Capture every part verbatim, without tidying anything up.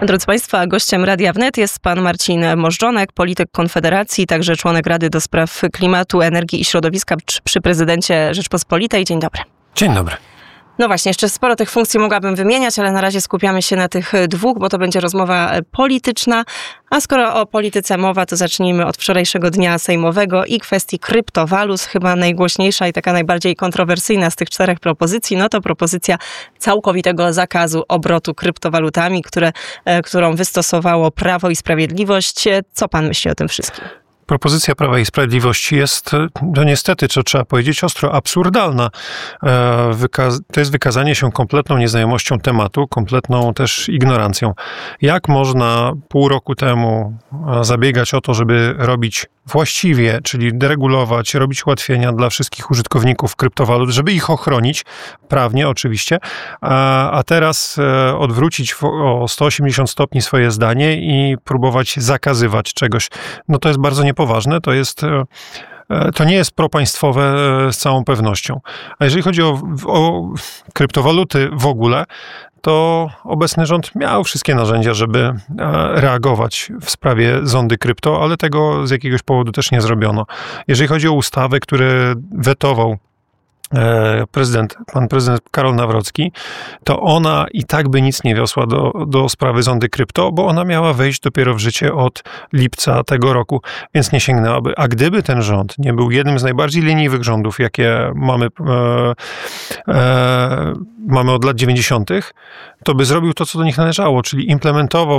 Drodzy Państwo, gościem Radia Wnet jest pan Marcin Możdżonek, polityk Konfederacji, także członek Rady do Spraw Klimatu, Energii i Środowiska przy prezydencie Rzeczpospolitej. Dzień dobry. Dzień dobry. No właśnie, jeszcze sporo tych funkcji mogłabym wymieniać, ale na razie skupiamy się na tych dwóch, bo to będzie rozmowa polityczna. A skoro o polityce mowa, to zacznijmy od wczorajszego dnia sejmowego i kwestii kryptowalut. Chyba najgłośniejsza i taka najbardziej kontrowersyjna z tych czterech propozycji, no to propozycja całkowitego zakazu obrotu kryptowalutami, które, którą wystosowało Prawo i Sprawiedliwość. Co pan myśli o tym wszystkim? Propozycja Prawa i Sprawiedliwości jest, no niestety, co trzeba powiedzieć, ostro absurdalna. Wykaz- to jest wykazanie się kompletną nieznajomością tematu, kompletną też ignorancją. Jak można pół roku temu zabiegać o to, żeby robić właściwie, czyli deregulować, robić ułatwienia dla wszystkich użytkowników kryptowalut, żeby ich ochronić, prawnie oczywiście, a, a teraz odwrócić o sto osiemdziesiąt stopni swoje zdanie i próbować zakazywać czegoś. No to jest bardzo niepoważne, to jest... To nie jest propaństwowe z całą pewnością. A jeżeli chodzi o, o kryptowaluty w ogóle, to obecny rząd miał wszystkie narzędzia, żeby reagować w sprawie zondy krypto, ale tego z jakiegoś powodu też nie zrobiono. Jeżeli chodzi o ustawę, który wetował prezydent, pan prezydent Karol Nawrocki, to ona i tak by nic nie wiosła do, do sprawy zondy krypto, bo ona miała wejść dopiero w życie od lipca tego roku, więc nie sięgnęłaby. A gdyby ten rząd nie był jednym z najbardziej leniwych rządów, jakie mamy, e, e, mamy od lat dziewięćdziesiątych, to by zrobił to, co do nich należało, czyli implementował,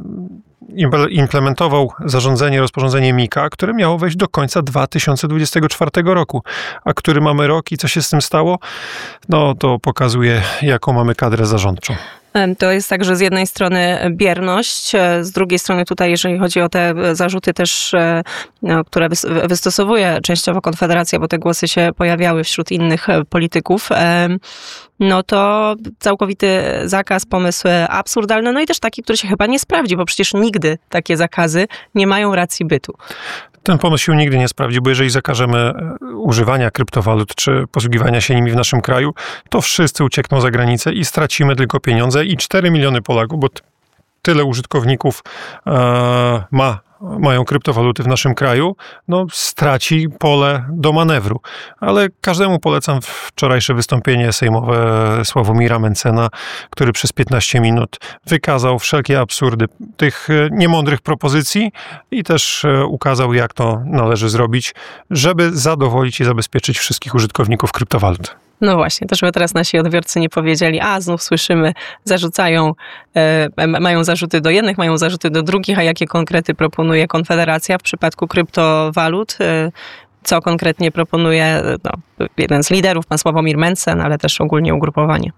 implementował zarządzenie, rozporządzenie MiCA, które miało wejść do końca dwa tysiące dwudziestego czwartego roku, a który mamy rok i co się z tym stało, no to pokazuje, jaką mamy kadrę zarządczą. To jest tak, że z jednej strony bierność, z drugiej strony tutaj, jeżeli chodzi o te zarzuty też, no, które wystosowuje częściowo Konfederacja, bo te głosy się pojawiały wśród innych polityków, no to całkowity zakaz, pomysł absurdalny, no i też taki, który się chyba nie sprawdzi, bo przecież nigdy takie zakazy nie mają racji bytu. Ten pomysł się nigdy nie sprawdzi, bo jeżeli zakażemy używania kryptowalut czy posługiwania się nimi w naszym kraju, to wszyscy uciekną za granicę i stracimy tylko pieniądze i cztery miliony Polaków, bo t- tyle użytkowników e, ma mają kryptowaluty w naszym kraju, no straci pole do manewru. Ale każdemu polecam wczorajsze wystąpienie sejmowe Sławomira Mencena, który przez piętnaście minut wykazał wszelkie absurdy tych niemądrych propozycji i też ukazał, jak to należy zrobić, żeby zadowolić i zabezpieczyć wszystkich użytkowników kryptowalut. No właśnie, to żeby teraz nasi odbiorcy nie powiedzieli, a znów słyszymy, zarzucają, e, mają zarzuty do jednych, mają zarzuty do drugich, a jakie konkrety proponuje Konfederacja w przypadku kryptowalut? E, co konkretnie proponuje no, jeden z liderów, pan Sławomir Mencen, ale też ogólnie ugrupowanie?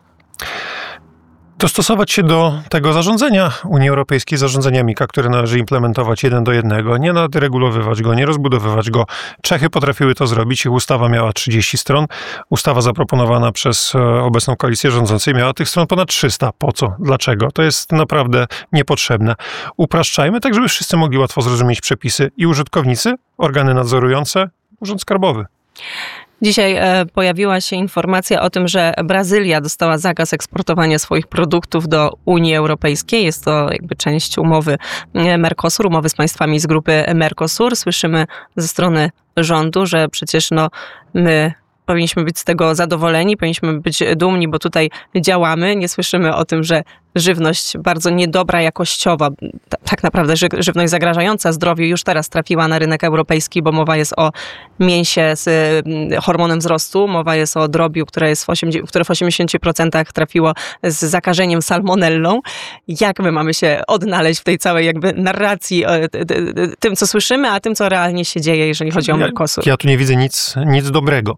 Dostosować się do tego zarządzenia Unii Europejskiej, zarządzenia MiCA, które należy implementować jeden do jednego, nie nadregulowywać go, nie rozbudowywać go. Czechy potrafiły to zrobić, ich ustawa miała trzydzieści stron. Ustawa zaproponowana przez obecną koalicję rządzącą miała tych stron ponad trzysta. Po co? Dlaczego? To jest naprawdę niepotrzebne. Upraszczajmy tak, żeby wszyscy mogli łatwo zrozumieć przepisy i użytkownicy, organy nadzorujące, Urząd Skarbowy. Dzisiaj pojawiła się informacja o tym, że Brazylia dostała zakaz eksportowania swoich produktów do Unii Europejskiej. Jest to jakby część umowy Mercosur, umowy z państwami z grupy Mercosur. Słyszymy ze strony rządu, że przecież no my powinniśmy być z tego zadowoleni, powinniśmy być dumni, bo tutaj działamy. Nie słyszymy o tym, że żywność bardzo niedobra jakościowa, tak naprawdę żywność zagrażająca zdrowiu już teraz trafiła na rynek europejski, bo mowa jest o mięsie z hormonem wzrostu, mowa jest o drobiu, które, jest w osiemdziesięciu, które w osiemdziesięciu procentach trafiło z zakażeniem salmonellą. Jak my mamy się odnaleźć w tej całej jakby narracji, tym co słyszymy, a tym co realnie się dzieje, jeżeli chodzi o Mercosur? Ja, ja tu nie widzę nic, nic dobrego.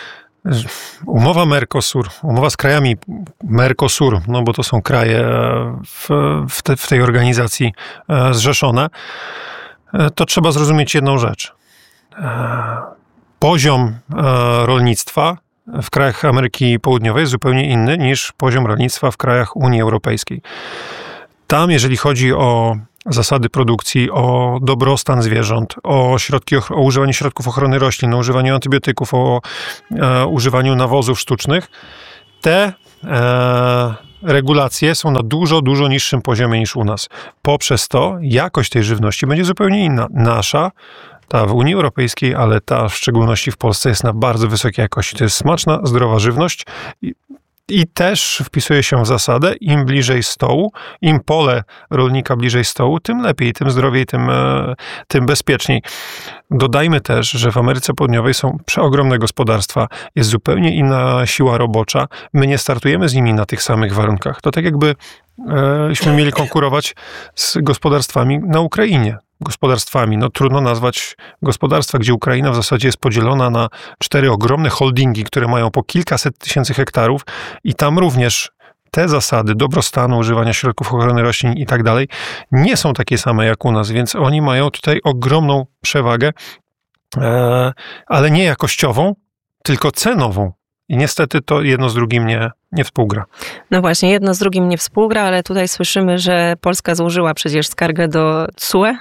Umowa Mercosur, umowa z krajami Mercosur, no bo to są kraje w, w, te, w tej organizacji zrzeszone, to trzeba zrozumieć jedną rzecz. Poziom rolnictwa w krajach Ameryki Południowej jest zupełnie inny niż poziom rolnictwa w krajach Unii Europejskiej. Tam, jeżeli chodzi o zasady produkcji, o dobrostan zwierząt, o środki, o używanie środków ochrony roślin, o używaniu antybiotyków, o e, używaniu nawozów sztucznych, te e, regulacje są na dużo, dużo niższym poziomie niż u nas. Poprzez to jakość tej żywności będzie zupełnie inna. Nasza, ta w Unii Europejskiej, ale ta w szczególności w Polsce jest na bardzo wysokiej jakości. To jest smaczna, zdrowa żywność i, i też wpisuje się w zasadę, im bliżej stołu, im pole rolnika bliżej stołu, tym lepiej, tym zdrowiej, tym, tym bezpieczniej. Dodajmy też, że w Ameryce Południowej są przeogromne gospodarstwa, jest zupełnie inna siła robocza. My nie startujemy z nimi na tych samych warunkach. To tak jakby e, mieli konkurować z gospodarstwami na Ukrainie. Gospodarstwami. No trudno nazwać gospodarstwa, gdzie Ukraina w zasadzie jest podzielona na cztery ogromne holdingi, które mają po kilkaset tysięcy hektarów i tam również te zasady dobrostanu, używania środków ochrony roślin i tak dalej nie są takie same jak u nas, więc oni mają tutaj ogromną przewagę, ale nie jakościową, tylko cenową. I niestety to jedno z drugim nie, nie współgra. No właśnie, jedno z drugim nie współgra, ale tutaj słyszymy, że Polska złożyła przecież skargę do C U E.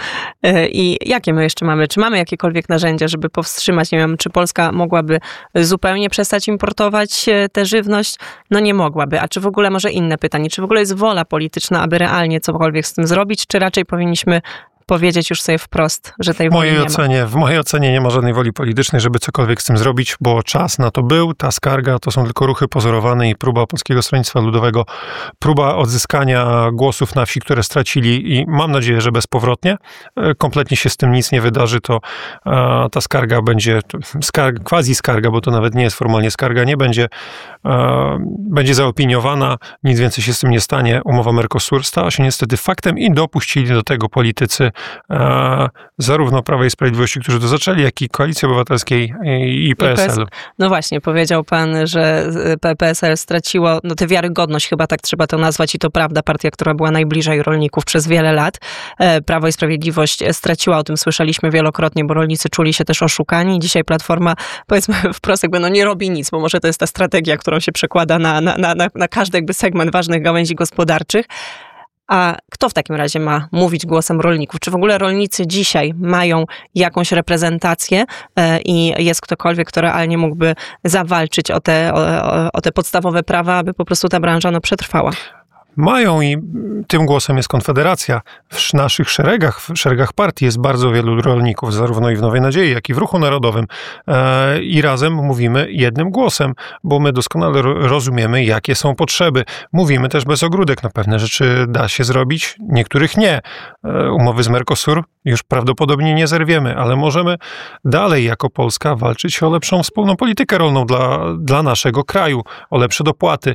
I jakie my jeszcze mamy? Czy mamy jakiekolwiek narzędzia, żeby powstrzymać? Nie wiem, czy Polska mogłaby zupełnie przestać importować tę żywność? No nie mogłaby. A czy w ogóle, może inne pytanie, czy w ogóle jest wola polityczna, aby realnie cokolwiek z tym zrobić? Czy raczej powinniśmy powiedzieć już sobie wprost, że tej woli nie ocenie, ma? W mojej ocenie nie ma żadnej woli politycznej, żeby cokolwiek z tym zrobić, bo czas na to był, ta skarga to są tylko ruchy pozorowane i próba Polskiego Stronnictwa Ludowego, próba odzyskania głosów na wsi, które stracili i mam nadzieję, że bezpowrotnie. Kompletnie się z tym nic nie wydarzy, to a, ta skarga będzie, skarga, quasi skarga, bo to nawet nie jest formalnie skarga, nie będzie, a, będzie zaopiniowana, nic więcej się z tym nie stanie. Umowa Mercosur stała się niestety faktem i dopuścili do tego politycy A, zarówno Prawa i Sprawiedliwości, którzy to zaczęli, jak i Koalicji Obywatelskiej i, i P S L. No właśnie, powiedział pan, że P S L straciło no tę wiarygodność, chyba tak trzeba to nazwać i to prawda, partia, która była najbliżej rolników przez wiele lat. Prawo i Sprawiedliwość straciła, o tym słyszeliśmy wielokrotnie, bo rolnicy czuli się też oszukani. Dzisiaj Platforma, powiedzmy wprost, jakby no nie robi nic, bo może to jest ta strategia, którą się przekłada na, na, na, na każdy jakby segment ważnych gałęzi gospodarczych. A kto w takim razie ma mówić głosem rolników? Czy w ogóle rolnicy dzisiaj mają jakąś reprezentację i jest ktokolwiek, kto realnie mógłby zawalczyć o te, o, o te podstawowe prawa, aby po prostu ta branża no, przetrwała? Mają i tym głosem jest Konfederacja. W naszych szeregach, w szeregach partii jest bardzo wielu rolników, zarówno i w Nowej Nadziei, jak i w Ruchu Narodowym. I razem mówimy jednym głosem, bo my doskonale rozumiemy, jakie są potrzeby. Mówimy też bez ogródek. Na pewne rzeczy da się zrobić, niektórych nie. Umowy z Mercosur już prawdopodobnie nie zerwiemy, ale możemy dalej jako Polska walczyć o lepszą wspólną politykę rolną dla, dla naszego kraju, o lepsze dopłaty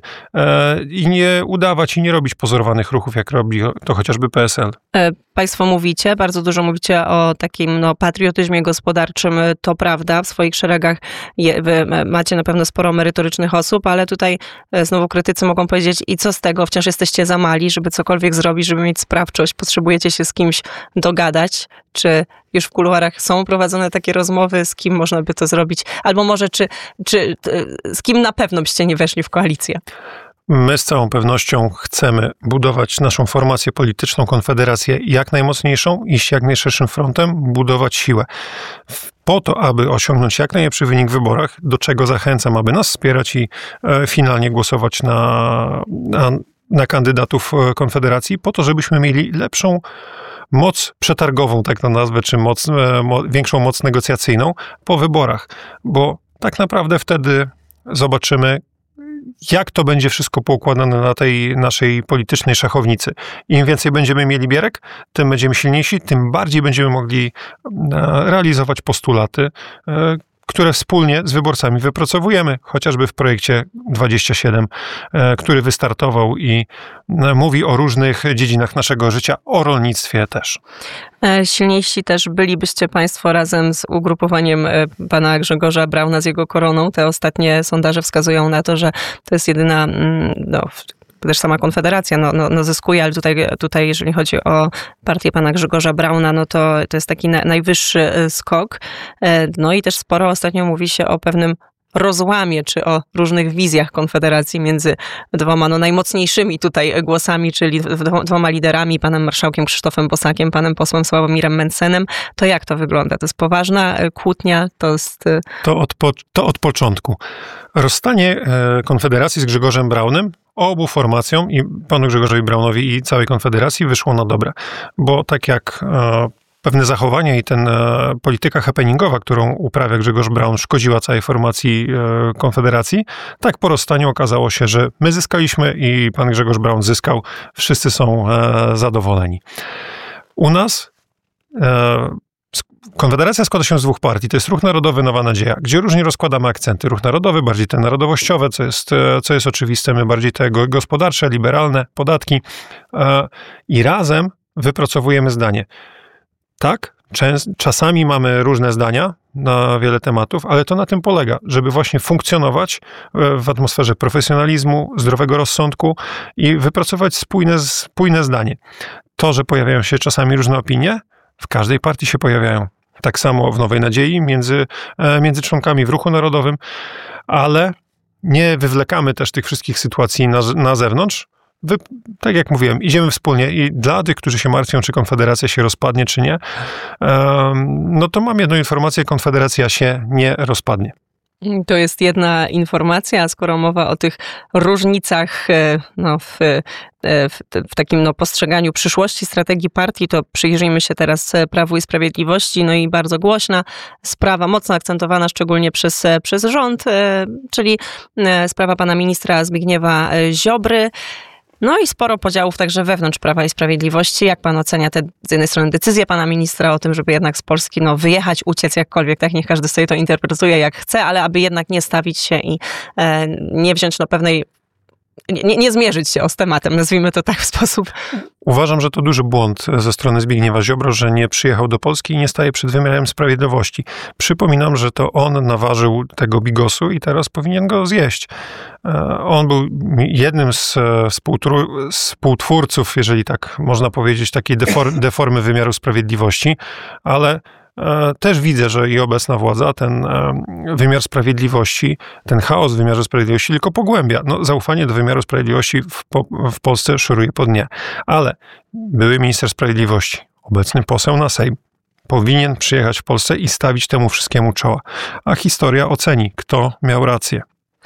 i nie udawać i nie robić pozorowanych ruchów, jak robi to chociażby P S L. Państwo mówicie, bardzo dużo mówicie o takim no, patriotyzmie gospodarczym, to prawda, w swoich szeregach je, wy macie na pewno sporo merytorycznych osób, ale tutaj znowu krytycy mogą powiedzieć, i co z tego, wciąż jesteście za mali, żeby cokolwiek zrobić, żeby mieć sprawczość, potrzebujecie się z kimś dogadać, czy już w kuluarach są prowadzone takie rozmowy, z kim można by to zrobić, albo może czy, czy z kim na pewno byście nie weszli w koalicję? My z całą pewnością chcemy budować naszą formację polityczną, Konfederację jak najmocniejszą, iść jak najszerszym frontem, budować siłę. Po to, aby osiągnąć jak najlepszy wynik w wyborach, do czego zachęcam, aby nas wspierać i e, finalnie głosować na, na, na kandydatów Konfederacji, po to, żebyśmy mieli lepszą moc przetargową, tak to nazwę, czy moc, e, mo, większą moc negocjacyjną po wyborach. Bo tak naprawdę wtedy zobaczymy, jak to będzie wszystko poukładane na tej naszej politycznej szachownicy. Im więcej będziemy mieli bierek, tym będziemy silniejsi, tym bardziej będziemy mogli realizować postulaty, które wspólnie z wyborcami wypracowujemy, chociażby w projekcie dwadzieścia siedem, który wystartował i mówi o różnych dziedzinach naszego życia, o rolnictwie też. Silniejsi też bylibyście państwo razem z ugrupowaniem pana Grzegorza Brauna z jego koroną. Te ostatnie sondaże wskazują na to, że to jest jedyna, no, też sama Konfederacja no, no, no zyskuje, ale tutaj, tutaj jeżeli chodzi o partię pana Grzegorza Brauna, no to, to jest taki na, najwyższy skok. No i też sporo ostatnio mówi się o pewnym rozłamie, czy o różnych wizjach Konfederacji między dwoma no, najmocniejszymi tutaj głosami, czyli dwoma liderami, panem marszałkiem Krzysztofem Bosakiem, panem posłem Sławomirem Mencenem. To jak to wygląda? To jest poważna kłótnia? To jest... To od, po, to od początku. Rozstanie Konfederacji z Grzegorzem Braunem obu formacjom, i panu Grzegorzowi Braunowi i całej Konfederacji, wyszło na dobre. Bo tak jak e, pewne zachowania i ten e, polityka happeningowa, którą uprawia Grzegorz Braun, szkodziła całej formacji e, Konfederacji, tak po rozstaniu okazało się, że my zyskaliśmy i pan Grzegorz Braun zyskał. Wszyscy są e, zadowoleni. U nas e, Konfederacja składa się z dwóch partii. To jest Ruch Narodowy, Nowa Nadzieja, gdzie różnie rozkładamy akcenty. Ruch Narodowy, bardziej te narodowościowe, co jest, co jest oczywiste, my bardziej te gospodarcze, liberalne, podatki. I razem wypracowujemy zdanie. Tak, czasami mamy różne zdania na wiele tematów, ale to na tym polega, żeby właśnie funkcjonować w atmosferze profesjonalizmu, zdrowego rozsądku i wypracować spójne, spójne zdanie. To, że pojawiają się czasami różne opinie, w każdej partii się pojawiają. Tak samo w Nowej Nadziei, między, między członkami w Ruchu Narodowym, ale nie wywlekamy też tych wszystkich sytuacji na, na zewnątrz. Wy, tak jak mówiłem, idziemy wspólnie i dla tych, którzy się martwią, czy Konfederacja się rozpadnie, czy nie, no to mam jedną informację, Konfederacja się nie rozpadnie. To jest jedna informacja, a skoro mowa o tych różnicach no, w, w, w takim no, postrzeganiu przyszłości strategii partii, to przyjrzyjmy się teraz Prawu i Sprawiedliwości. No i bardzo głośna sprawa, mocno akcentowana szczególnie przez, przez rząd, czyli sprawa pana ministra Zbigniewa Ziobry. No i sporo podziałów także wewnątrz Prawa i Sprawiedliwości. Jak pan ocenia te, z jednej strony decyzję pana ministra o tym, żeby jednak z Polski no, wyjechać, uciec jakkolwiek, tak? Niech każdy sobie to interpretuje jak chce, ale aby jednak nie stawić się i e, nie wziąć no, pewnej, nie, nie zmierzyć się z tematem, nazwijmy to tak w sposób. Uważam, że to duży błąd ze strony Zbigniewa Ziobro, że nie przyjechał do Polski i nie staje przed wymiarem sprawiedliwości. Przypominam, że to on naważył tego bigosu i teraz powinien go zjeść. On był jednym z współtwórców, jeżeli tak można powiedzieć, takiej deformy wymiaru sprawiedliwości, ale też widzę, że i obecna władza ten wymiar sprawiedliwości, ten chaos w wymiarze sprawiedliwości tylko pogłębia. No, zaufanie do wymiaru sprawiedliwości w, po, w Polsce szoruje po dnie. Ale były minister sprawiedliwości, obecny poseł na Sejm, powinien przyjechać w Polsce i stawić temu wszystkiemu czoła. A historia oceni, kto miał rację.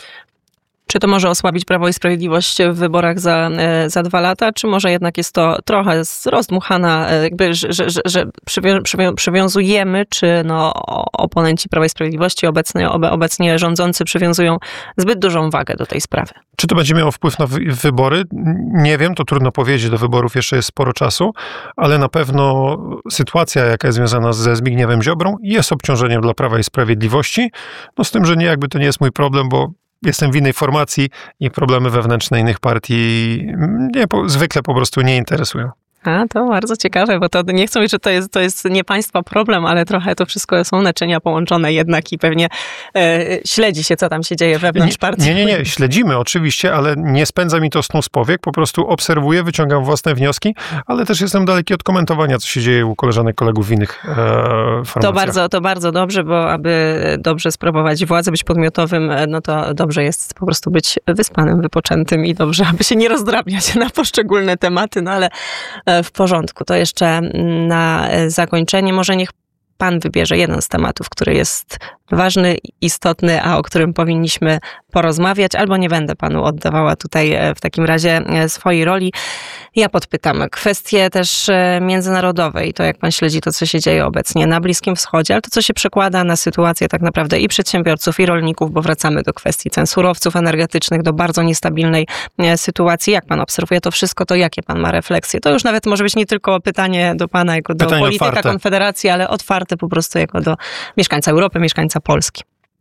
Czy to może osłabić Prawo i Sprawiedliwość w wyborach za, za dwa lata, czy może jednak jest to trochę rozdmuchana, jakby, że, że, że przywią, przywiązujemy, czy no, oponenci Prawa i Sprawiedliwości, obecnie, obecnie rządzący przywiązują zbyt dużą wagę do tej sprawy? Czy to będzie miało wpływ na wybory? Nie wiem, to trudno powiedzieć, do wyborów jeszcze jest sporo czasu, ale na pewno sytuacja, jaka jest związana ze Zbigniewem Ziobrą, jest obciążeniem dla Prawa i Sprawiedliwości, no z tym, że nie, jakby to nie jest mój problem, bo jestem w innej formacji i problemy wewnętrzne innych partii mnie po, zwykle po prostu nie interesują. A, to bardzo ciekawe, bo to nie chcę mówić, że to jest, to jest nie państwa problem, ale trochę to wszystko są naczynia połączone jednak i pewnie e, śledzi się, co tam się dzieje wewnątrz partii. Nie, nie, nie, śledzimy oczywiście, ale nie spędza mi to snu z powiek, po prostu obserwuję, wyciągam własne wnioski, ale też jestem daleki od komentowania, co się dzieje u koleżanek, kolegów w innych e, formacjach. To bardzo, to bardzo dobrze, bo aby dobrze sprawować władzę, być podmiotowym, no to dobrze jest po prostu być wyspanym, wypoczętym i dobrze, aby się nie rozdrabniać na poszczególne tematy, no ale w porządku. To jeszcze na zakończenie może niech pan wybierze jeden z tematów, który jest ważny, istotny, a o którym powinniśmy porozmawiać, albo nie będę panu oddawała tutaj w takim razie swojej roli. Ja podpytam kwestie też międzynarodowe i to, jak pan śledzi to, co się dzieje obecnie na Bliskim Wschodzie, ale to, co się przekłada na sytuację tak naprawdę i przedsiębiorców, i rolników, bo wracamy do kwestii cen surowców energetycznych, do bardzo niestabilnej sytuacji. Jak pan obserwuje to wszystko, to jakie pan ma refleksje? To już nawet może być nie tylko pytanie do pana jako do pytanie polityka otwarte. Konfederacji, ale otwarte po prostu jako do mieszkańca Europy, mieszkańca Polski.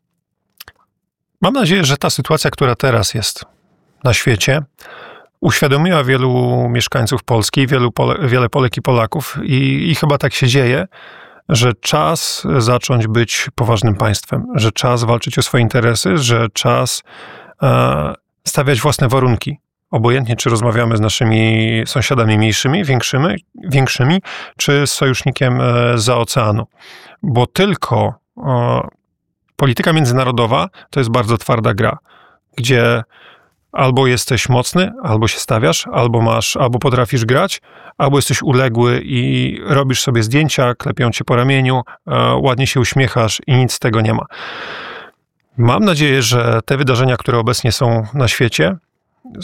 Mam nadzieję, że ta sytuacja, która teraz jest na świecie, uświadomiła wielu mieszkańców Polski, wielu Pole, wiele Polek i Polaków i, i chyba tak się dzieje, że czas zacząć być poważnym państwem, że czas walczyć o swoje interesy, że czas e, stawiać własne warunki. Obojętnie, czy rozmawiamy z naszymi sąsiadami mniejszymi, większymi, większymi czy z sojusznikiem e, zza oceanu. Bo tylko e, polityka międzynarodowa to jest bardzo twarda gra, gdzie albo jesteś mocny, albo się stawiasz, albo masz, albo potrafisz grać, albo jesteś uległy i robisz sobie zdjęcia, klepią cię po ramieniu, e, ładnie się uśmiechasz i nic z tego nie ma. Mam nadzieję, że te wydarzenia, które obecnie są na świecie,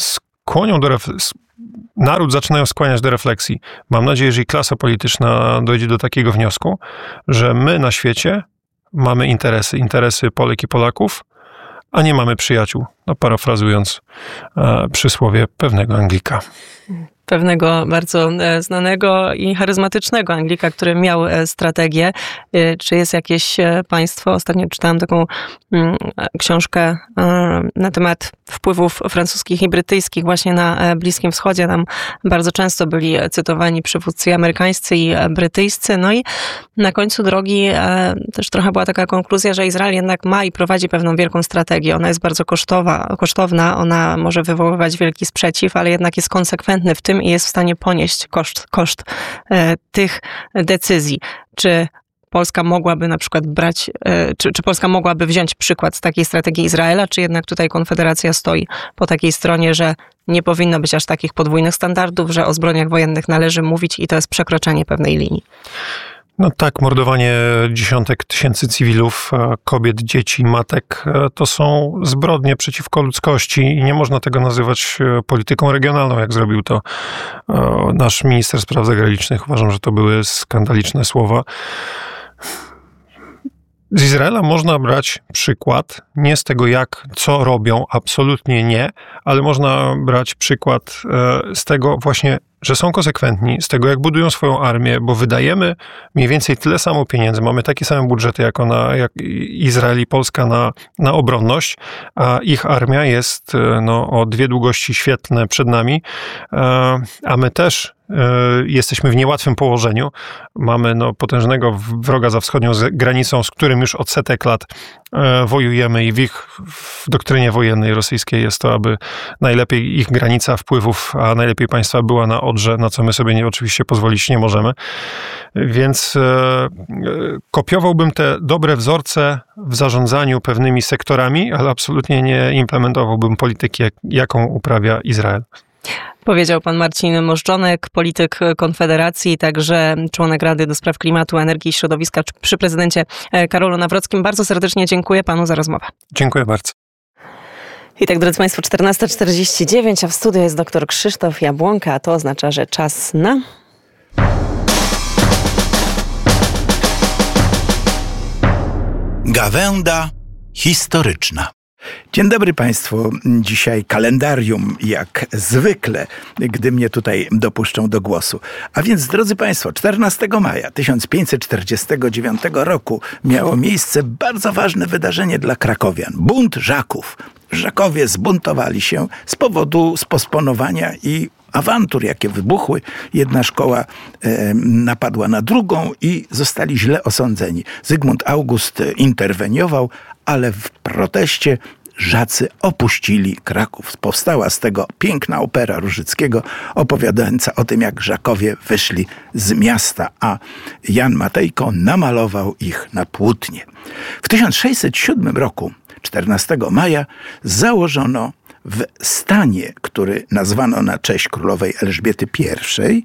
skłonią do refleksji, naród zaczynają skłaniać do refleksji. Mam nadzieję, że i klasa polityczna dojdzie do takiego wniosku, że my na świecie mamy interesy, interesy Polek i Polaków, a nie mamy przyjaciół. No, parafrazując e, przysłowie pewnego Anglika. Pewnego bardzo znanego i charyzmatycznego Anglika, który miał strategię. Czy jest jakieś państwo, ostatnio czytałam taką książkę na temat wpływów francuskich i brytyjskich właśnie na Bliskim Wschodzie. Tam bardzo często byli cytowani przywódcy amerykańscy i brytyjscy. No i na końcu drogi też trochę była taka konkluzja, że Izrael jednak ma i prowadzi pewną wielką strategię. Ona jest bardzo kosztowa, kosztowna, ona może wywoływać wielki sprzeciw, ale jednak jest konsekwentny w tym i jest w stanie ponieść koszt, koszt e, tych decyzji. Czy Polska mogłaby na przykład brać, e, czy, czy Polska mogłaby wziąć przykład z takiej strategii Izraela, czy jednak tutaj Konfederacja stoi po takiej stronie, że nie powinno być aż takich podwójnych standardów, że o zbrodniach wojennych należy mówić i to jest przekroczenie pewnej linii? No tak, mordowanie dziesiątek tysięcy cywilów, kobiet, dzieci, matek, to są zbrodnie przeciwko ludzkości i nie można tego nazywać polityką regionalną, jak zrobił to nasz minister spraw zagranicznych. Uważam, że to były skandaliczne słowa. Z Izraela można brać przykład, nie z tego jak, co robią, absolutnie nie, ale można brać przykład z tego właśnie, że są konsekwentni, z tego jak budują swoją armię, bo wydajemy mniej więcej tyle samo pieniędzy, mamy takie same budżety jak, ona, jak Izrael i Polska na, na obronność, a ich armia jest no, o dwie długości świetlne przed nami, a my też jesteśmy w niełatwym położeniu. Mamy no, potężnego wroga za wschodnią granicą, z którym już od setek lat wojujemy i w ich w doktrynie wojennej rosyjskiej jest to, aby najlepiej ich granica wpływów, a najlepiej państwa była na Odrze, na co my sobie nie, oczywiście pozwolić nie możemy. Więc e, kopiowałbym te dobre wzorce w zarządzaniu pewnymi sektorami, ale absolutnie nie implementowałbym polityki, jaką uprawia Izrael. Powiedział pan Marcin Możdżonek, polityk Konfederacji, także członek Rady do Spraw Klimatu, Energii i Środowiska przy prezydencie Karolu Nawrockim. Bardzo serdecznie dziękuję panu za rozmowę. Dziękuję bardzo. I tak, drodzy państwo, czternasta czterdzieści dziewięć, a w studiu jest dr Krzysztof Jabłonka, a to oznacza, że czas na... Gawęda historyczna. Dzień dobry Państwu. Dzisiaj kalendarium, jak zwykle, gdy mnie tutaj dopuszczą do głosu. A więc, drodzy Państwo, czternastego maja tysiąc pięćset czterdziestego dziewiątego roku miało miejsce bardzo ważne wydarzenie dla krakowian. Bunt Żaków. Żakowie zbuntowali się z powodu sposponowania i awantur, jakie wybuchły. Jedna szkoła e, napadła na drugą i zostali źle osądzeni. Zygmunt August interweniował, ale w proteście Żacy opuścili Kraków. Powstała z tego piękna opera Różyckiego opowiadająca o tym, jak Żakowie wyszli z miasta, a Jan Matejko namalował ich na płótnie. W tysiąc sześćset siódmym roku, czternastego maja, założono w stanie, który nazwano na cześć królowej Elżbiety pierwszej,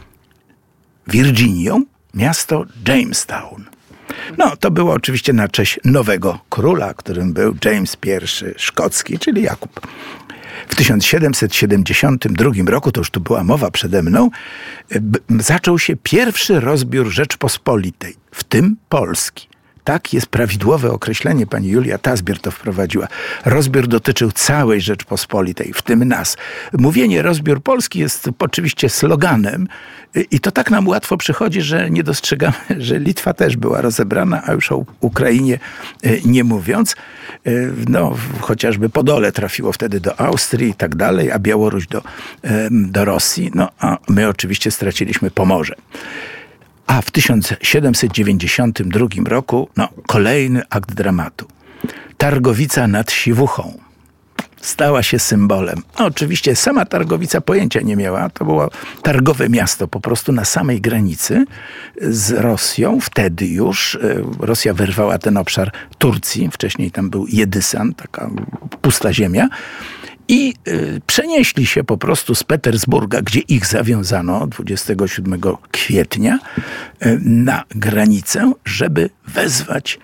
Virginią, miasto Jamestown. No, to było oczywiście na cześć nowego króla, którym był James pierwszy szkocki, czyli Jakub. W tysiąc siedemset siedemdziesiątym drugim roku, to już tu była mowa przede mną, b- zaczął się pierwszy rozbiór Rzeczpospolitej, w tym Polski. Tak jest prawidłowe określenie, pani Julia Tazbier to wprowadziła. Rozbiór dotyczył całej Rzeczpospolitej, w tym nas. Mówienie rozbiór Polski jest oczywiście sloganem i to tak nam łatwo przychodzi, że nie dostrzegamy, że Litwa też była rozebrana, a już o Ukrainie nie mówiąc. No, chociażby Podole trafiło wtedy do Austrii i tak dalej, a Białoruś do, do Rosji. No, a my oczywiście straciliśmy Pomorze. A w tysiąc siedemset dziewięćdziesiątym drugim roku, no, kolejny akt dramatu. Targowica nad Siwuchą stała się symbolem. No, oczywiście sama Targowica pojęcia nie miała. To było targowe miasto po prostu na samej granicy z Rosją. Wtedy już Rosja wyrwała ten obszar Turcji. Wcześniej tam był Jedysan, taka pusta ziemia. I y, przenieśli się po prostu z Petersburga, gdzie ich zawiązano dwudziestego siódmego kwietnia, y, na granicę, żeby wezwać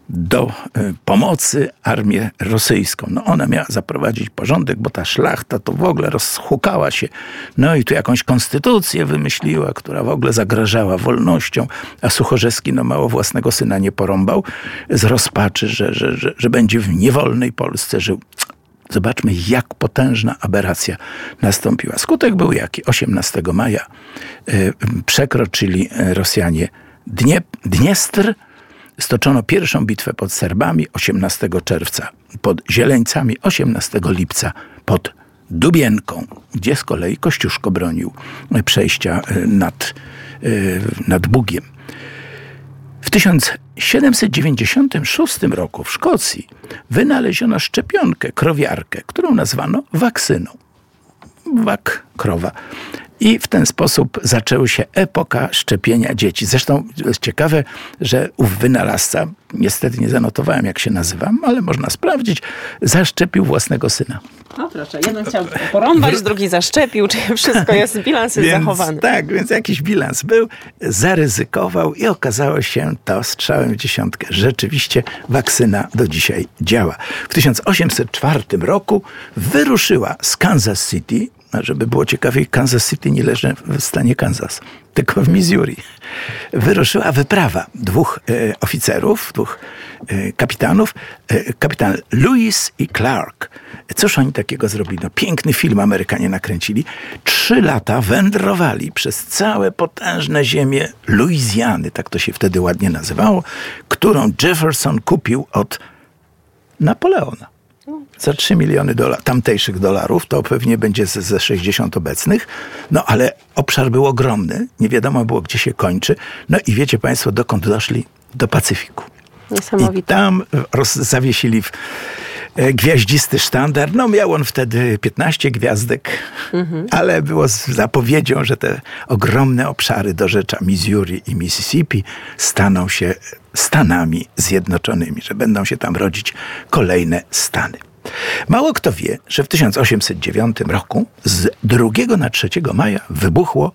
do pomocy armię rosyjską. No ona miała zaprowadzić porządek, bo ta szlachta to w ogóle rozhukała się. No i tu jakąś konstytucję wymyśliła, która w ogóle zagrażała wolnością, a Suchorzewski no mało własnego syna nie porąbał z rozpaczy, że, że, że, że będzie w niewolnej Polsce żył. Zobaczmy, jak potężna aberracja nastąpiła. Skutek był jaki? osiemnastego maja y, przekroczyli Rosjanie Dniep, Dniestr, stoczono pierwszą bitwę pod Serbami osiemnastego czerwca, pod Zieleńcami osiemnastego lipca, pod Dubienką, gdzie z kolei Kościuszko bronił przejścia nad, nad Bugiem. W tysiąc siedemset dziewięćdziesiątym szóstym roku w Szkocji wynaleziono szczepionkę, krowiarkę, którą nazwano waksyną. Wak, krowa. I w ten sposób zaczęła się epoka szczepienia dzieci. Zresztą jest ciekawe, że ów wynalazca, niestety nie zanotowałem jak się nazywam, ale można sprawdzić, zaszczepił własnego syna. No proszę, jeden chciał porąbać, drugi zaszczepił, czyli wszystko jest, bilans jest więc, zachowany. Tak, więc jakiś bilans był, zaryzykował i okazało się to strzałem w dziesiątkę. Rzeczywiście wakcyna do dzisiaj działa. W tysiąc osiemset czwartym roku wyruszyła z Kansas City, a żeby było ciekawiej, Kansas City nie leży w stanie Kansas, tylko w Missouri. Wyruszyła wyprawa dwóch e, oficerów, dwóch e, kapitanów, e, kapitan Lewis i Clark. Cóż oni takiego zrobili? No, piękny film Amerykanie nakręcili. Trzy lata wędrowali przez całe potężne ziemię Luizjany, tak to się wtedy ładnie nazywało, którą Jefferson kupił od Napoleona. Za trzy miliony dola, tamtejszych dolarów, to pewnie będzie ze, ze sześćdziesiąt obecnych, no ale obszar był ogromny, nie wiadomo było, gdzie się kończy. No i wiecie państwo, dokąd doszli? Do Pacyfiku. Niesamowite. I tam roz, zawiesili w, e, gwiaździsty sztandar. No miał on wtedy piętnaście gwiazdek, mhm. ale było z zapowiedzią, że te ogromne obszary dorzecza Missouri i Mississippi staną się Stanami Zjednoczonymi, że będą się tam rodzić kolejne Stany. Mało kto wie, że w tysiąc osiemset dziewiątym roku z drugiego na trzeciego maja wybuchło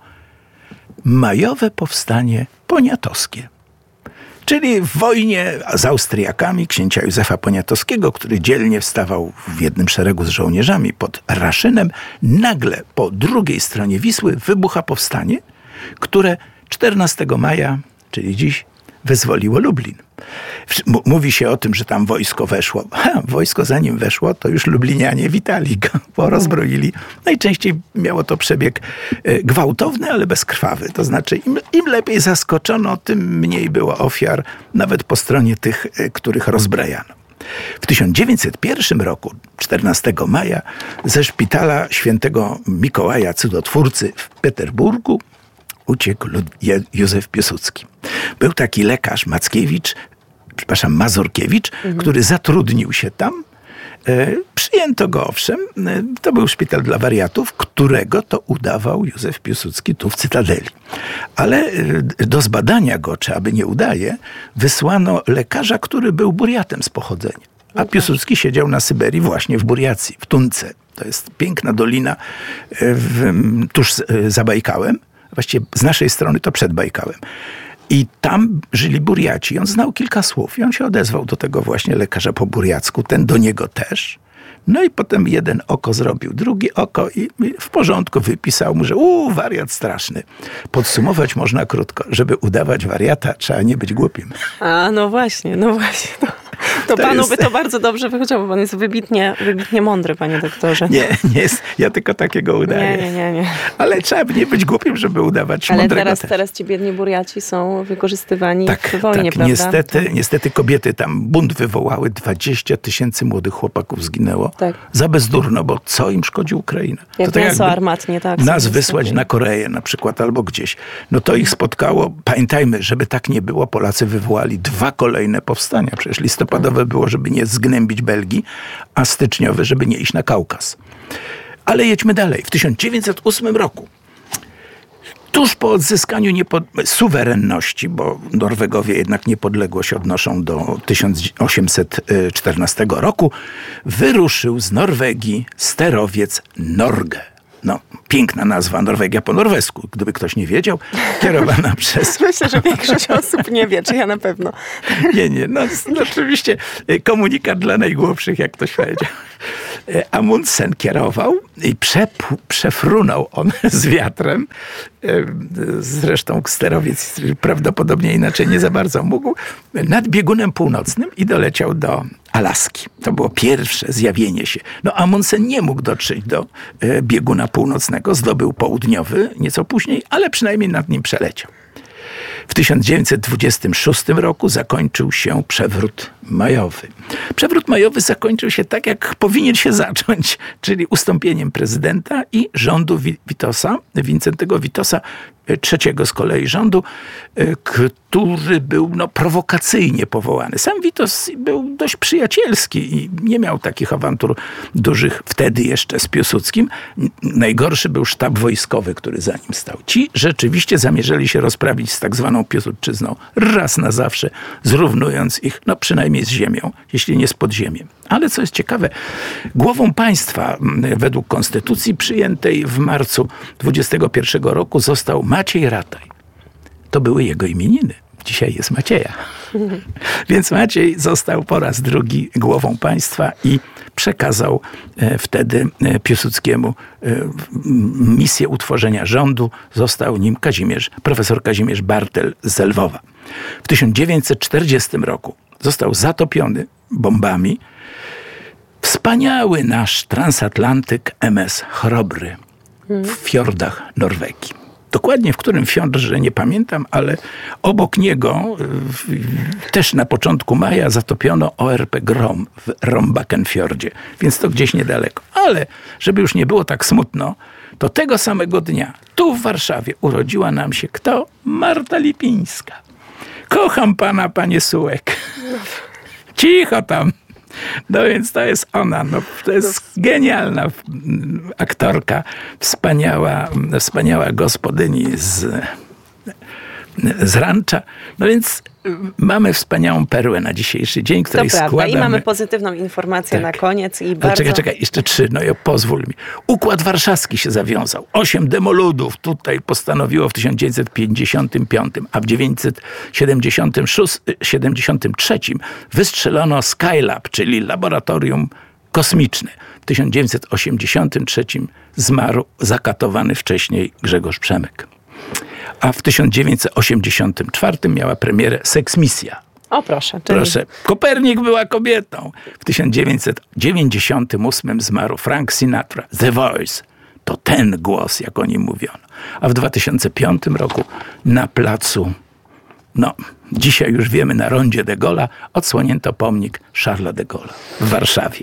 majowe powstanie poniatowskie. Czyli w wojnie z Austriakami księcia Józefa Poniatowskiego, który dzielnie wstawał w jednym szeregu z żołnierzami pod Raszynem, nagle po drugiej stronie Wisły wybucha powstanie, które czternastego maja, czyli dziś, wyzwoliło Lublin. Mówi się o tym, że tam wojsko weszło. Ha, wojsko zanim weszło, to już Lublinianie witali go, bo rozbroili. Najczęściej miało to przebieg gwałtowny, ale bezkrwawy. To znaczy im, im lepiej zaskoczono, tym mniej było ofiar, nawet po stronie tych, których rozbrajano. W tysiąc dziewięćset pierwszym roku, czternastego maja, ze szpitala świętego Mikołaja Cudotwórcy w Peterburgu uciekł Józef Piłsudski. Był taki lekarz Mackiewicz, przepraszam, Mazurkiewicz, mhm. który zatrudnił się tam. E, przyjęto go owszem. E, to był szpital dla wariatów, którego to udawał Józef Piłsudski tu w Cytadeli. Ale e, do zbadania go, czy aby nie udaje, wysłano lekarza, który był Buriatem z pochodzenia. A Piłsudski siedział na Syberii właśnie w Buriacji, w Tunce. To jest piękna dolina w, tuż za Bajkałem. Właściwie z naszej strony to przed Bajkałem. I tam żyli Buriaci. On znał kilka słów i on się odezwał do tego właśnie lekarza po buriacku, ten do niego też. No i potem jeden oko zrobił, drugie oko i w porządku wypisał mu, że uuu, wariat straszny. Podsumować można krótko. Żeby udawać wariata, trzeba nie być głupim. A, no właśnie, no właśnie. To, to, to panu jest... by to bardzo dobrze wychodziło, bo pan jest wybitnie, wybitnie mądry, panie doktorze. Nie, nie jest. Ja tylko takiego udaję. Nie, nie, nie. nie. Ale trzeba nie być głupim, żeby udawać Ale mądrego. Ale teraz, teraz ci biedni Buriaci są wykorzystywani tak, w wojnie, tak. prawda? Niestety, niestety kobiety tam bunt wywołały. dwadzieścia tysięcy młodych chłopaków zginęło. Tak. Za bezdurno, bo co im szkodzi Ukraina? Jak to mięso tak armatnie, tak. Nas wysłać na Koreę na przykład albo gdzieś. No to ich spotkało. Pamiętajmy, żeby tak nie było, Polacy wywołali dwa kolejne powstania. Przecież listopadowe było, żeby nie zgnębić Belgii, a styczniowe, żeby nie iść na Kaukaz. Ale jedźmy dalej. W tysiąc dziewięćset ósmym roku, tuż po odzyskaniu niepod... suwerenności, bo Norwegowie jednak niepodległość odnoszą do tysiąc osiemset czternastego roku, wyruszył z Norwegii sterowiec Norge. No, piękna nazwa, Norwegia po norwesku, gdyby ktoś nie wiedział, kierowana przez... Myślę, że większość osób nie wie, czy ja na pewno. Nie, nie, no, no oczywiście komunikat dla najgłupszych, jak ktoś powiedział. Amundsen kierował i przep- przefrunął on z wiatrem. Zresztą sterowiec prawdopodobnie inaczej nie za bardzo mógł. Nad biegunem północnym i doleciał do Alaski. To było pierwsze zjawienie się. No Amundsen nie mógł dotrzeć do bieguna północnego. Zdobył południowy nieco później, ale przynajmniej nad nim przeleciał. W tysiąc dziewięćset dwudziestym szóstym roku zakończył się przewrót majowy. Przewrót majowy zakończył się tak, jak powinien się zacząć, czyli ustąpieniem prezydenta i rządu Witosa, Wincentego Witosa, trzeciego z kolei rządu, który był no, prowokacyjnie powołany. Sam Witos był dość przyjacielski i nie miał takich awantur dużych wtedy jeszcze z Piłsudskim. Najgorszy był sztab wojskowy, który za nim stał. Ci rzeczywiście zamierzali się rozprawić z tak zwaną Piłsudczyzną raz na zawsze, zrównując ich no, przynajmniej z ziemią, jeśli nie z podziemiem. Ale co jest ciekawe, głową państwa według konstytucji przyjętej w marcu dwudziestego pierwszego roku został Maciej Rataj. To były jego imieniny. Dzisiaj jest Macieja. Więc Maciej został po raz drugi głową państwa i przekazał wtedy Piłsudskiemu misję utworzenia rządu. Został nim Kazimierz, profesor Kazimierz Bartel z Lwowa. W tysiąc dziewięćset czterdziestym roku został zatopiony bombami wspaniały nasz transatlantyk M S Chrobry w fiordach Norwegii. Dokładnie w którym fiordrze nie pamiętam, ale obok niego też na początku maja zatopiono O R P Grom w Rombakenfjordzie, więc to gdzieś niedaleko. Ale żeby już nie było tak smutno, to tego samego dnia tu w Warszawie urodziła nam się kto? Marta Lipińska. Kocham pana, panie Sułek. Cicho tam. No więc to jest ona. No, to jest genialna aktorka, wspaniała, wspaniała gospodyni z, z rancza. No więc mamy wspaniałą perłę na dzisiejszy dzień, której to prawda. składamy. I mamy pozytywną informację tak. na koniec. I bardzo... Czekaj, czekaj, jeszcze trzy, no i pozwól mi. Układ Warszawski się zawiązał. Osiem demoludów tutaj postanowiło w tysiąc dziewięćset pięćdziesiątym piątym, a w tysiąc dziewięćset siedemdziesiątym trzecim wystrzelono Skylab, czyli laboratorium kosmiczne. W tysiąc dziewięćset osiemdziesiątym trzecim zmarł zakatowany wcześniej Grzegorz Przemyk. A w tysiąc dziewięćset osiemdziesiątym czwartym miała premierę Seksmisja. O proszę. Czyli... Proszę. Kopernik była kobietą. W tysiąc dziewięćset dziewięćdziesiątym ósmym zmarł Frank Sinatra. The Voice. To ten głos, jak o nim mówiono. A w dwa tysiące piątym roku na placu, no dzisiaj już wiemy, na rondzie de Gaulle'a odsłonięto pomnik Charlesa de Gaulle'a w Warszawie.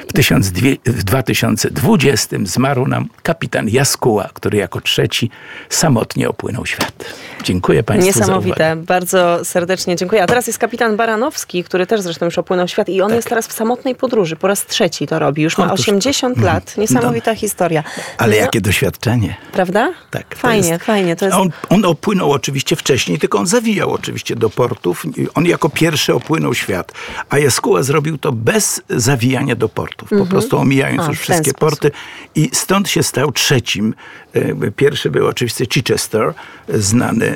W dwa tysiące dwudziestym zmarł nam kapitan Jaskuła, który jako trzeci samotnie opłynął świat. Dziękuję państwu Niesamowite. za uwagę. Bardzo serdecznie dziękuję. A teraz jest kapitan Baranowski, który też zresztą już opłynął świat i on tak. jest teraz w samotnej podróży. Po raz trzeci to robi. Już ma Otóż, osiemdziesiąt mm, lat. Niesamowita no. historia. Ale no, jakie doświadczenie. Prawda? Tak. Fajnie, jest, fajnie. To jest... on, on opłynął oczywiście wcześniej, tylko on zawijał oczywiście do portów. On jako pierwszy opłynął świat. A Jaskuła zrobił to bez zawijania do portów. Po mm-hmm. prostu omijając A, już wszystkie sposób. porty. I stąd się stał trzecim. Pierwszy był oczywiście Chichester, znany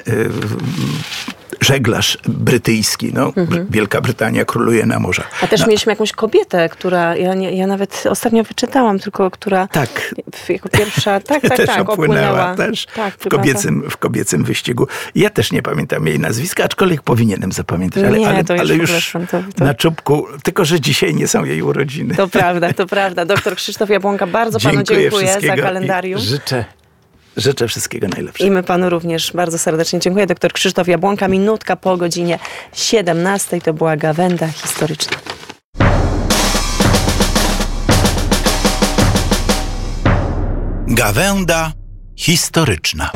żeglarz brytyjski. No, mhm. Wielka Brytania króluje na morzach. A też no. mieliśmy jakąś kobietę, która, ja, nie, ja nawet ostatnio wyczytałam, tylko która tak. jako pierwsza, tak, tak, też tak, opłynęła. opłynęła. Też tak, w, kobiecym, w kobiecym wyścigu. Ja też nie pamiętam jej nazwiska, aczkolwiek powinienem zapamiętać. Ale, nie, ale, to już, ale już to, to... na czubku, tylko że dzisiaj nie są jej urodziny. To prawda, to prawda. Doktor Krzysztof Jabłonka, bardzo dziękuję panu dziękuję za kalendarium. Życzę Życzę wszystkiego najlepszego. I my panu również bardzo serdecznie dziękuję. Doktor Krzysztof Jabłonka, minutka po godzinie siedemnastej. To była Gawenda Historyczna. Gawenda Historyczna.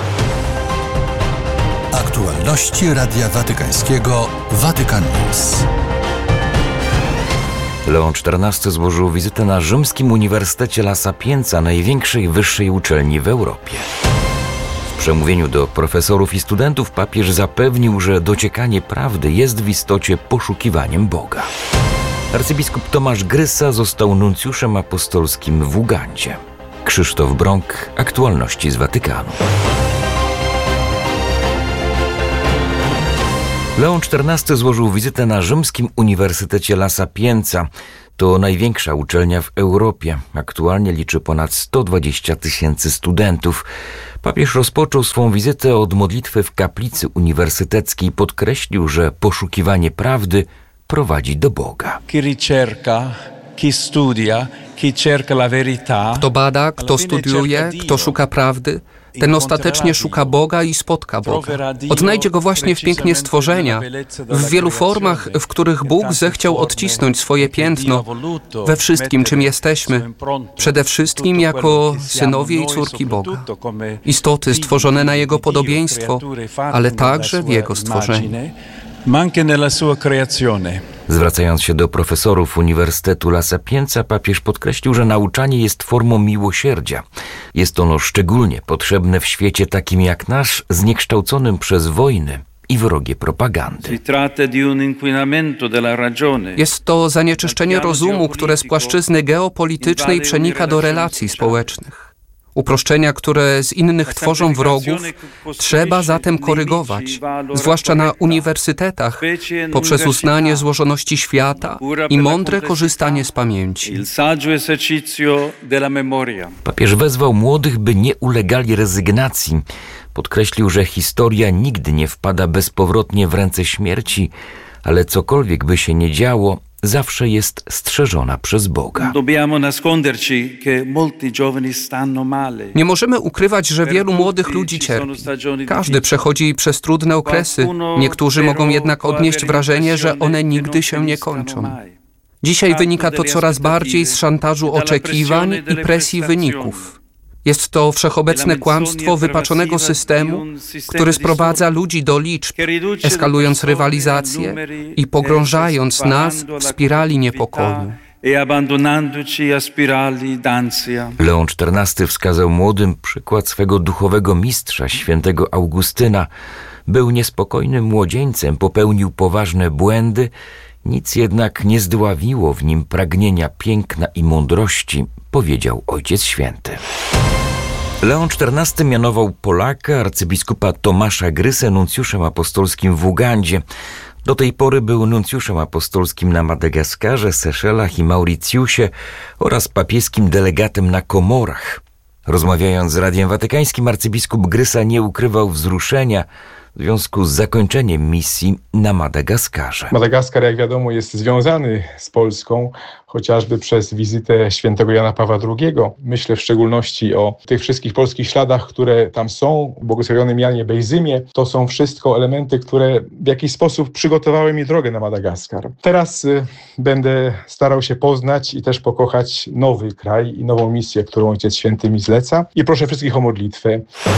Aktualności Radia Watykańskiego Vatican News. Leon czternasty złożył wizytę na rzymskim Uniwersytecie La Sapienza, największej wyższej uczelni w Europie. W przemówieniu do profesorów i studentów papież zapewnił, że dociekanie prawdy jest w istocie poszukiwaniem Boga. Arcybiskup Tomasz Grysa został nuncjuszem apostolskim w Ugandzie. Krzysztof Brąk, Aktualności z Watykanu. Leon czternasty złożył wizytę na rzymskim Uniwersytecie La Sapienza. To największa uczelnia w Europie. Aktualnie liczy ponad sto dwadzieścia tysięcy studentów. Papież rozpoczął swą wizytę od modlitwy w kaplicy uniwersyteckiej. Podkreślił, że poszukiwanie prawdy prowadzi do Boga. Chi ricerca, chi studia, chi cerca la verità. Kto bada, kto studiuje, kto szuka prawdy, ten ostatecznie szuka Boga i spotka Boga. Odnajdzie Go właśnie w pięknie stworzenia, w wielu formach, w których Bóg zechciał odcisnąć swoje piętno we wszystkim, czym jesteśmy, przede wszystkim jako synowie i córki Boga. Istoty stworzone na Jego podobieństwo, ale także w Jego stworzeniu. Zwracając się do profesorów Uniwersytetu La Sapienza, papież podkreślił, że nauczanie jest formą miłosierdzia. Jest ono szczególnie potrzebne w świecie takim jak nasz, zniekształconym przez wojny i wrogie propagandy. Jest to zanieczyszczenie rozumu, które z płaszczyzny geopolitycznej przenika do relacji społecznych. Uproszczenia, które z innych tworzą wrogów, trzeba zatem korygować, zwłaszcza na uniwersytetach, poprzez uznanie złożoności świata i mądre korzystanie z pamięci. Papież wezwał młodych, by nie ulegali rezygnacji. Podkreślił, że historia nigdy nie wpada bezpowrotnie w ręce śmierci, ale cokolwiek by się nie działo, zawsze jest strzeżona przez Boga. Nie możemy ukrywać, że wielu młodych ludzi cierpi. Każdy przechodzi przez trudne okresy. Niektórzy mogą jednak odnieść wrażenie, że one nigdy się nie kończą. Dzisiaj wynika to coraz bardziej z szantażu oczekiwań i presji wyników. Jest to wszechobecne kłamstwo wypaczonego systemu, który sprowadza ludzi do liczb, eskalując rywalizację i pogrążając nas w spirali niepokoju. Leon czternasty wskazał młodym przykład swego duchowego mistrza, świętego Augustyna. Był niespokojnym młodzieńcem, popełnił poważne błędy, nic jednak nie zdławiło w nim pragnienia piękna i mądrości, powiedział Ojciec Święty. Leon czternasty mianował Polaka, arcybiskupa Tomasza Grysę, nuncjuszem apostolskim w Ugandzie. Do tej pory był nuncjuszem apostolskim na Madagaskarze, Seszelach i Mauricjusie oraz papieskim delegatem na Komorach. Rozmawiając z Radiem Watykańskim, arcybiskup Grysa nie ukrywał wzruszenia w związku z zakończeniem misji na Madagaskarze. Madagaskar, jak wiadomo, jest związany z Polską, chociażby przez wizytę świętego Jana Pawła drugiego. Myślę w szczególności o tych wszystkich polskich śladach, które tam są, błogosławionym Janie Bejzymie. To są wszystko elementy, które w jakiś sposób przygotowały mi drogę na Madagaskar. Teraz y, będę starał się poznać i też pokochać nowy kraj i nową misję, którą Ojciec Święty mi zleca. I proszę wszystkich o modlitwę.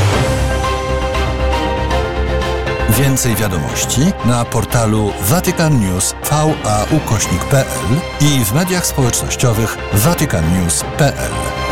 Więcej wiadomości na portalu Vatican News V A ukośnik P L i w mediach społecznościowych vatican news kropka p l.